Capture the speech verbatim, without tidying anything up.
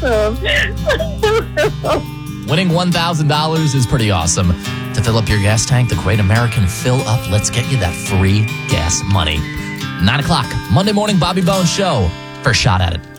Winning one thousand dollars is pretty awesome. To fill up your gas tank, the Great American Fill Up. Let's get you that free gas money. nine o'clock, Monday morning, Bobby Bones Show. First shot at it.